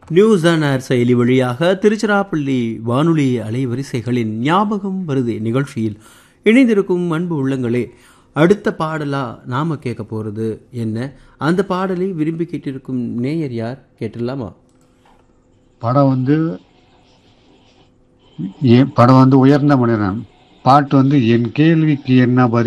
News on air செயலி வழியாக திருச்சிராப்பள்ளி வானொலி அலைவரிசைகளின் ஞாபகம் வருது நிகழ்ச்சியில் இணைந்திருக்கும் அன்பு உள்ளங்களே, அடுத்த பாடலா நாம கேட்க போறது என்ன? அந்த பாடலை விரும்பி கேட்டிருக்கும் நேயர் யார் கேட்டுடலாமா? படம் வந்து உயர்ந்த மனிதன். பாட்டு வந்து என் கேள்விக்கு என்ன பதில்